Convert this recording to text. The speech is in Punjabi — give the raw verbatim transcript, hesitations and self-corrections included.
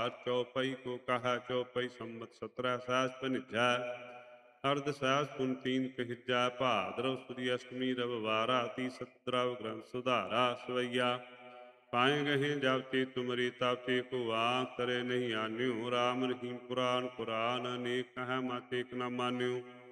ਧਾਰ ਚੌਪਈ ਕੋ ਕਹਾ ਚੌਪਈ ਸੰਮਤ ਸਤਰਹ ਸਹਿਸ ਭਨਿਜੈ ਅਰਧ ਸਹਿਸ ਪੁਨ ਤੀਨ ਕਹਿਜੈ ਭਾਦਰਵ ਸੁਦੀ ਅਸ਼ਟਮੀ ਰਵਿਵਾਰਾ ਤੀ ਸਤਰਵ ਗ੍ਰੰਥ ਸੁਧਾਰਾ ਸਵਈਆ ਪਾਏ ਗਹੇ ਜਬ ਤੇ ਤੁਮਰੀ ਤਬ ਤੇ ਕੋ ਆਖ ਕਰੇ ਨਹੀਂ ਆਨਿਓ ਰਾਮ ਰਹੀਮ ਪੁਰਾਨ ਪੁਰਾਨ ਅਨੇਕ ਕਹੈ ਮਤ ਏਕ ਨ ਮਾਨਿਓ